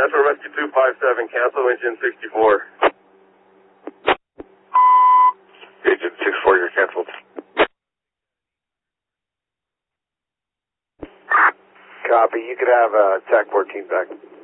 National Rescue 257, cancel engine 64. Agent 64, you're canceled. Copy, you could have TAC 14 back.